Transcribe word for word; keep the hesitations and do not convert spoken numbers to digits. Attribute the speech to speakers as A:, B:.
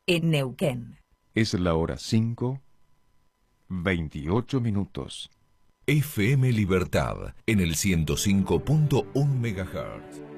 A: en Neuquén.
B: Es la hora cinco, veintiocho minutos.
C: F M Libertad, en el ciento cinco punto uno megahertz.